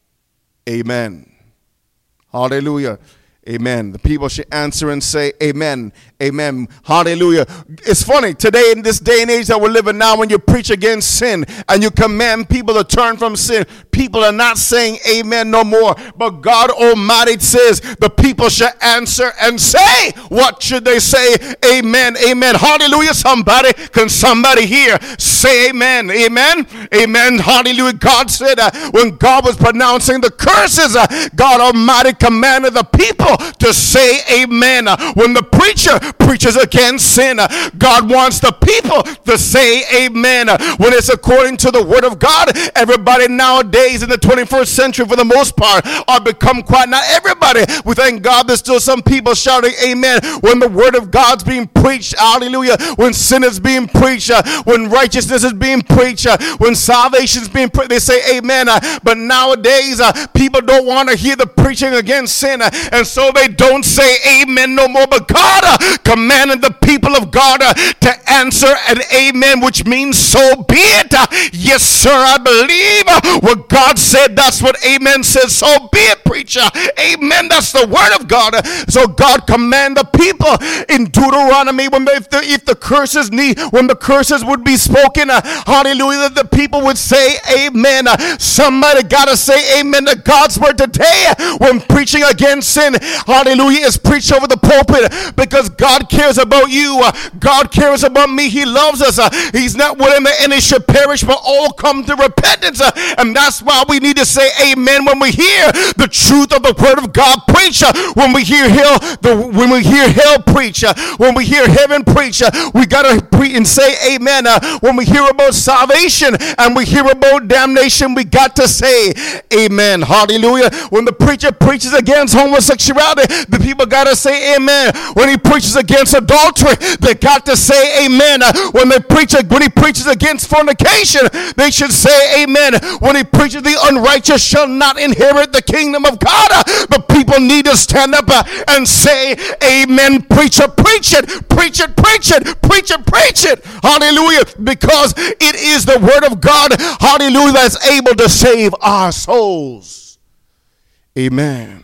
Speaker 1: Amen. Hallelujah. Amen. The people should answer and say, Amen. Amen. Hallelujah. It's funny, today in this day and age that we're living now, when you preach against sin and you command people to turn from sin, people are not saying amen no more. But God Almighty says the people should answer and say, what should they say? Amen. Amen. Hallelujah. Can somebody here say amen? Amen. Amen. Hallelujah. God said when God was pronouncing the curses, God Almighty commanded the people to say amen. When the preacher preaches against sin, God wants the people to say amen. When it's according to the word of God, everybody nowadays in the 21st century, for the most part, are become quiet. Not everybody. We thank God there's still some people shouting amen when the word of God's being preached. Hallelujah. When sin is being preached, when righteousness is being preached, when salvation is being preached, they say amen. But nowadays, people don't want to hear the preaching against sin, and so they don't say amen no more. But God commanded the people of God to answer an amen, which means so be it. Yes, sir, I believe what God said. That's what amen says. So be it, preacher. Amen. That's the word of God. So God commanded the people in Deuteronomy when if the curses would be spoken, hallelujah, the people would say amen. Somebody got to say amen to God's word today when preaching against sin. Hallelujah, is preached over the pulpit, because God cares about you. God cares about me. He loves us. He's not willing that any should perish, but all come to repentance. And that's why we need to say amen when we hear the truth of the word of God preach. When we hear hell preach, when we hear heaven preach, we gotta preach and say amen. When we hear about salvation and we hear about damnation, we got to say amen. Hallelujah. When the preacher preaches against homosexuality, the people got to say amen. When he preaches against adultery, they got to say amen. When he preaches against fornication, they should say amen. When he preaches the unrighteous shall not inherit the kingdom of God, the people need to stand up and say amen. Preacher, preach it, preach it, preach it, preach it, preach it. Hallelujah. Because it is the word of God, hallelujah, that's able to save our souls. Amen.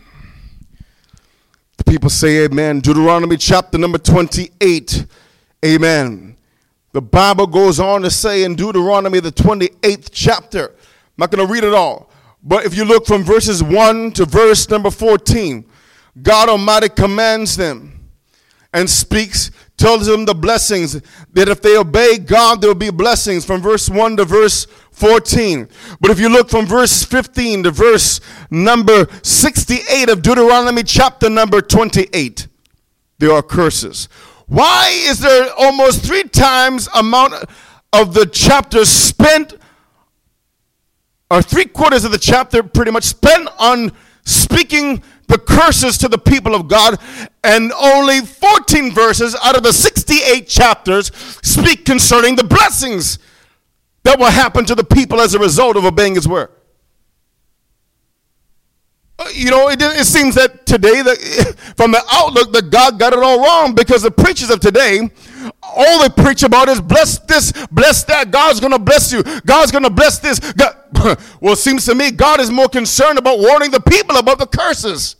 Speaker 1: The people say amen. Deuteronomy chapter number 28. Amen. The Bible goes on to say in Deuteronomy the 28th chapter, I'm not going to read it all, but if you look from verses 1 to verse number 14, God Almighty commands them and tells them the blessings, that if they obey God, there will be blessings, from verse 1 to verse 14. But if you look from verse 15 to verse number 68 of Deuteronomy chapter number 28, there are curses. Why is there almost 3 times amount of the chapter spent, or 3/4 of the chapter pretty much spent on speaking the curses to the people of God, and only 14 verses out of the 68 chapters speak concerning the blessings that will happen to the people as a result of obeying his word? It seems that today, from the outlook, that God got it all wrong, because the preachers of today, all they preach about is bless this, bless that, God's going to bless you, God's going to bless this. God. Well, it seems to me God is more concerned about warning the people about the curses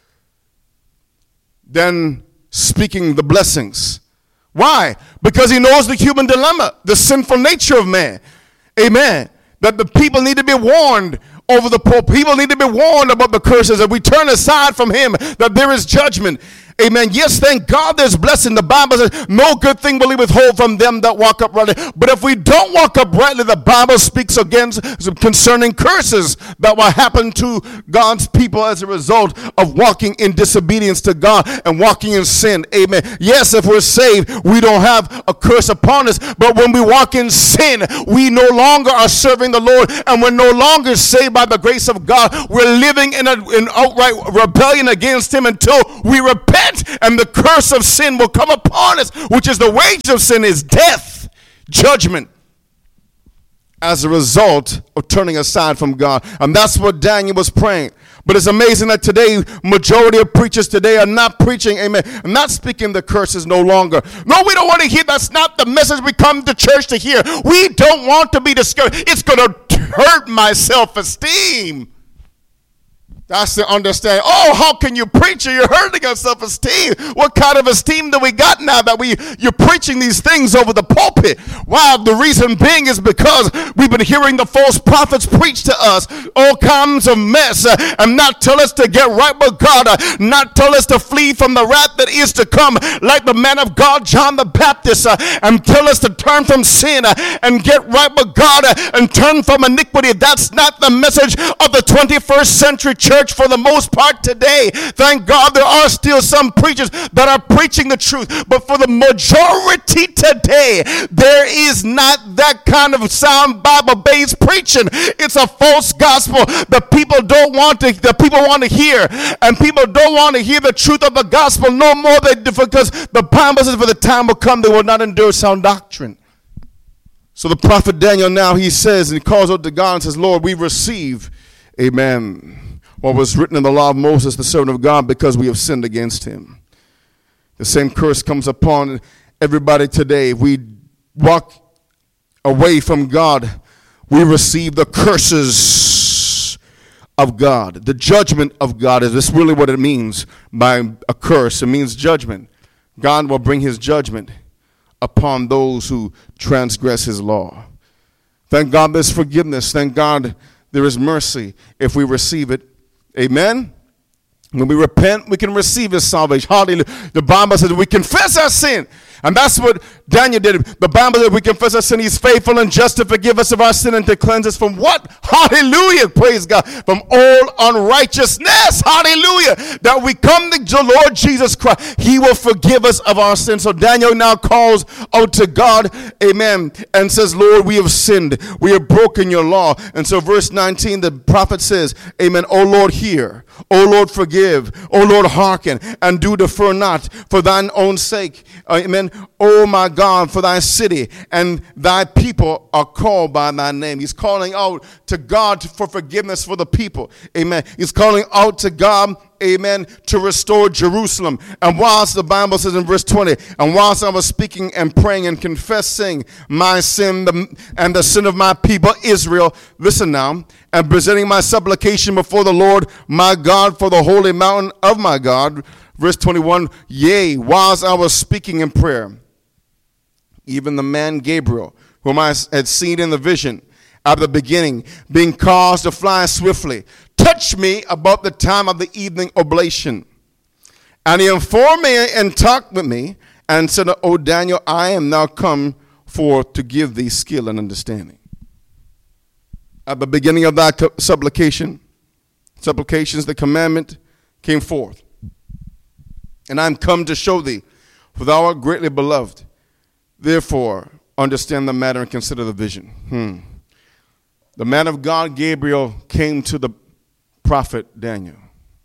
Speaker 1: than speaking the blessings. Why? Because he knows the human dilemma, the sinful nature of man. Amen. that the people need to be warned over the poor. People need to be warned about the curses. If we turn aside from him, that there is judgment. Amen. Yes, thank God there's blessing. The Bible says, no good thing will he withhold from them that walk uprightly. But if we don't walk uprightly, the Bible speaks against concerning curses that will happen to God's people as a result of walking in disobedience to God and walking in sin. Amen. Yes, if we're saved, we don't have a curse upon us. But when we walk in sin, we no longer are serving the Lord, and we're no longer saved by the grace of God. We're living in outright rebellion against him until we repent. And the curse of sin will come upon us, which is the wage of sin is death, judgment, as a result of turning aside from God. And that's what Daniel was praying. But it's amazing that today, majority of preachers today are not preaching, amen, not speaking the curses no longer. No, we don't want to hear. That's not the message we come to church to hear. We don't want to be discouraged. It's going to hurt my self-esteem. That's the understanding. Oh, how can you preach and you're hurting our self-esteem? What kind of esteem do we got now that you're preaching these things over the pulpit? Wow, the reason being is because we've been hearing the false prophets preach to us all kinds of mess and not tell us to get right with God, not tell us to flee from the wrath that is to come, like the man of God, John the Baptist, and tell us to turn from sin and get right with God and turn from iniquity. That's not the message of the 21st century church. For the most part today, thank God there are still some preachers that are preaching the truth, but for the majority today, there is not that kind of sound Bible-based preaching. It's a false gospel. The people want to hear, and people don't want to hear the truth of the gospel no more because the Bible says for the time will come they will not endure sound doctrine. So the prophet Daniel now, he says, and he calls out to God and says, Lord, we receive, amen, what was written in the law of Moses, the servant of God, because we have sinned against him. The same curse comes upon everybody today. If we walk away from God, we receive the curses of God. The judgment of God. Is this really what it means by a curse? It means judgment. God will bring his judgment upon those who transgress his law. Thank God there's forgiveness. Thank God there is mercy if we receive it. Amen. When we repent, we can receive his salvation. Hallelujah. The Bible says we confess our sin. And that's what Daniel did. The Bible says we confess our sin. He's faithful and just to forgive us of our sin and to cleanse us from what? Hallelujah. Praise God. From all unrighteousness. Hallelujah. That we come to the Lord Jesus Christ. He will forgive us of our sin. So Daniel now calls out to God. Amen. And says, Lord, we have sinned. We have broken your law. And so verse 19, the prophet says, amen. O Lord, hear. O Lord, forgive. O Lord, hearken. And do defer not for thine own sake. Amen. Oh my God, for thy city and thy people are called by thy name. He's calling out to God for forgiveness for the people. Amen. He's calling out to God, amen, to restore Jerusalem. And whilst the Bible says in verse 20, and whilst I was speaking and praying and confessing my sin and the sin of my people Israel, listen now, and presenting my supplication before the Lord my God for the holy mountain of my God. Verse 21, yea, whilst I was speaking in prayer, even the man Gabriel, whom I had seen in the vision at the beginning, being caused to fly swiftly, touched me about the time of the evening oblation. And he informed me and talked with me and said, O Daniel, I am now come forth to give thee skill and understanding. At the beginning of thy supplications, the commandment came forth. And I am come to show thee, for thou art greatly beloved. Therefore, understand the matter and consider the vision. The man of God, Gabriel, came to the prophet Daniel.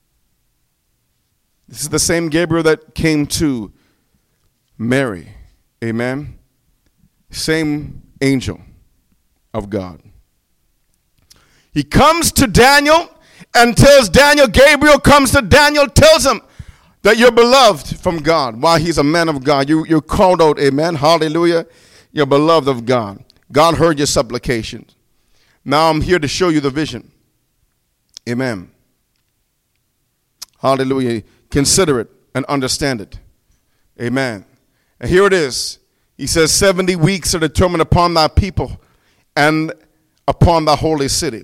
Speaker 1: This is the same Gabriel that came to Mary. Amen. Same angel of God. He comes to Daniel and tells Daniel, Gabriel comes to Daniel, tells him that you're beloved from God. While he's a man of God, you're called out, amen, hallelujah. You're beloved of God. God heard your supplications. Now I'm here to show you the vision. Amen. Hallelujah. Consider it and understand it. Amen. And here it is. He says 70 weeks are determined upon thy people and upon the holy city.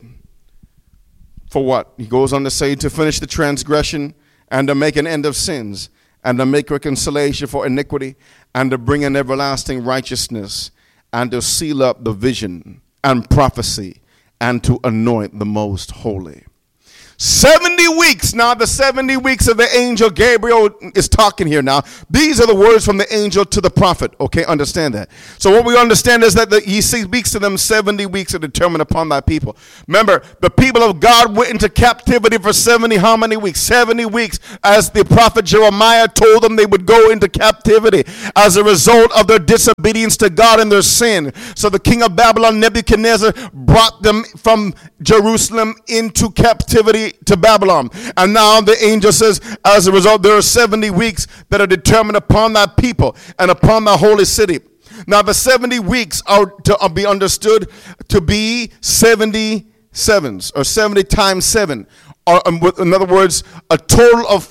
Speaker 1: For what? He goes on to say, to finish the transgression, and to make an end of sins, and to make reconciliation for iniquity, and to bring an everlasting righteousness, and to seal up the vision and prophecy, and to anoint the most holy. 70 weeks. Now the 70 weeks of the angel Gabriel is talking here now. These are the words from the angel to the prophet. Okay, understand that. So what we understand is that he speaks to them 70 weeks are determined upon thy people. Remember, the people of God went into captivity for 70, how many weeks? 70 weeks, as the prophet Jeremiah told them they would go into captivity as a result of their disobedience to God and their sin. So the king of Babylon, Nebuchadnezzar, brought them from Jerusalem into captivity to Babylon. And now the angel says, as a result, there are 70 weeks that are determined upon thy people and upon thy holy city. Now the 70 weeks are to be understood to be 70 sevens, or 70 times 7. Or, in other words, a total of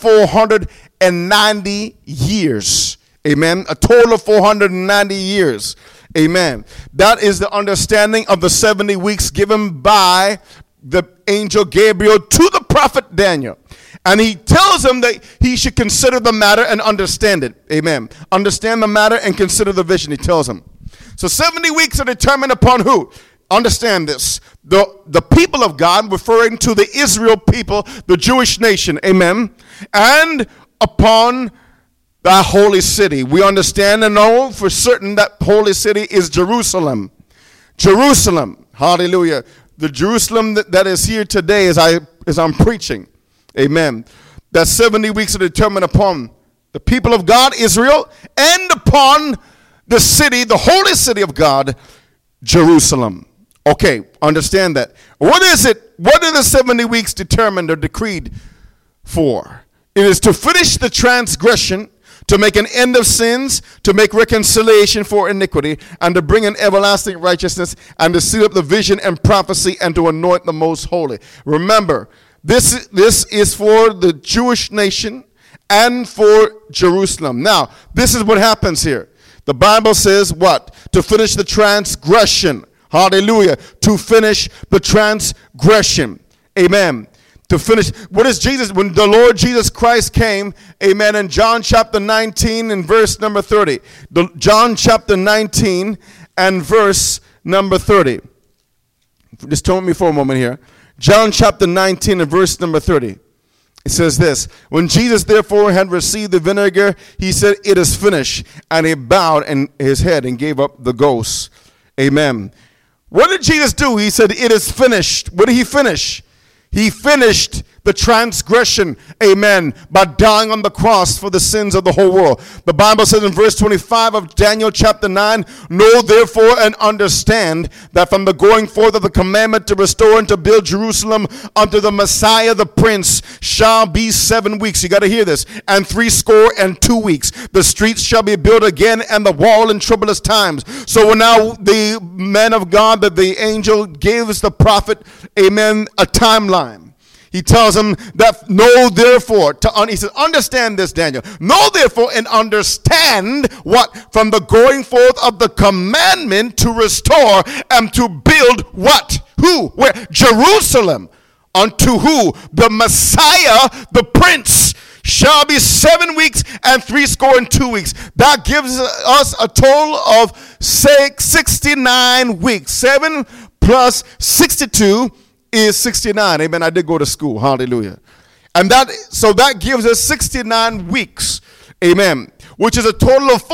Speaker 1: 490 years. Amen. A total of 490 years. Amen. That is the understanding of the 70 weeks given by the angel Gabriel to the prophet Daniel. And he tells him that he should consider the matter and understand it. Amen. Understand the matter and consider the vision, he tells him. So 70 weeks are determined upon who? Understand this. The people of God, referring to the Israel people, the Jewish nation. Amen. And upon the holy city. We understand and know for certain that holy city is Jerusalem. Jerusalem. Hallelujah. The Jerusalem that is here today as I'm preaching. Amen. That 70 weeks are determined upon the people of God, Israel, and upon the city, the holy city of God, Jerusalem. Okay, understand that. What is it? What are the 70 weeks determined or decreed for? It is to finish the transgression, to make an end of sins, to make reconciliation for iniquity, and to bring an everlasting righteousness, and to seal up the vision and prophecy, and to anoint the most holy. Remember, this is for the Jewish nation and for Jerusalem. Now, this is what happens here. The Bible says what? To finish the transgression. Hallelujah. To finish the transgression. Amen. To finish, what is Jesus? When the Lord Jesus Christ came, amen, in John chapter 19 and verse number 30. John chapter 19 and verse number 30. Just turn with me for a moment here. John chapter 19 and verse number 30. It says this: when Jesus therefore had received the vinegar, he said, it is finished. And he bowed his head and gave up the ghost. Amen. What did Jesus do? He said, it is finished. What did he finish? He finished the transgression, amen, by dying on the cross for the sins of the whole world. The Bible says in verse 25 of Daniel chapter 9, know therefore and understand that from the going forth of the commandment to restore and to build Jerusalem unto the Messiah the Prince shall be 7 weeks. You got to hear this. And 62 weeks. The streets shall be built again and the wall in troublous times. So now the man of God, that the angel gives the prophet, amen, a timeline. He tells him that know therefore, he says, understand this, Daniel. Know therefore and understand what? From the going forth of the commandment to restore and to build what? Who? Where? Jerusalem. Unto who? The Messiah, the Prince, shall be 7 weeks and 62 weeks. That gives us a total of 69 weeks. 7 plus 62 is 69. Amen. I did go to school. Hallelujah. And that gives us 69 weeks. Amen. Which is a total of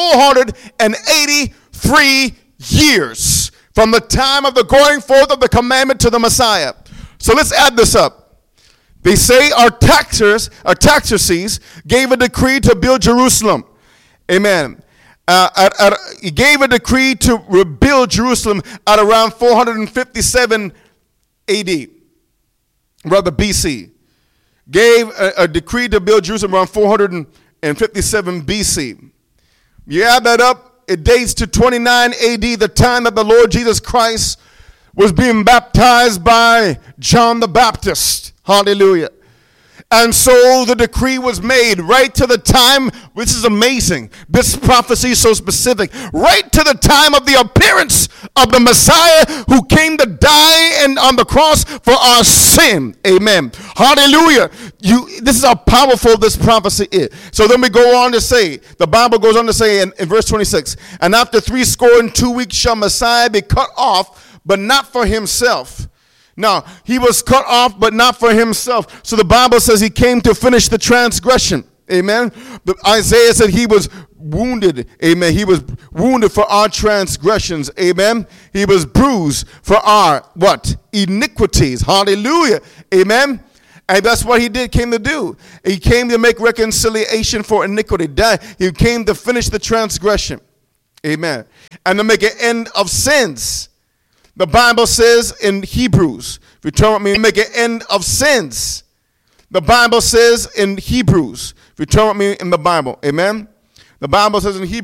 Speaker 1: 483 years from the time of the going forth of the commandment to the Messiah. So let's add this up. They say Artaxerxes gave a decree to build Jerusalem. Amen. He gave a decree to rebuild Jerusalem at around 457 AD, rather BC. Gave a decree to build Jerusalem around 457 BC. You add that up, it dates to 29 AD, the time that the Lord Jesus Christ was being baptized by John the Baptist. Hallelujah. And so the decree was made right to the time, which is amazing. This prophecy is so specific. Right to the time of the appearance of the Messiah who came to die on the cross for our sin. Amen. Hallelujah. This is how powerful this prophecy is. So then we go on to say, the Bible goes on to say in verse 26, and after 62 weeks shall Messiah be cut off, but not for himself. Now, he was cut off, but not for himself. So the Bible says he came to finish the transgression. Amen. Isaiah said he was wounded. Amen. He was wounded for our transgressions. Amen. He was bruised for our, what? Iniquities. Hallelujah. Amen. And that's what he came to do. He came to make reconciliation for iniquity. He came to finish the transgression. Amen. And to make an end of sins. The Bible says in Hebrews, if you turn with me, make an end of sins. The Bible says in Hebrews, if you turn with me in the Bible, amen. The Bible says in Hebrews,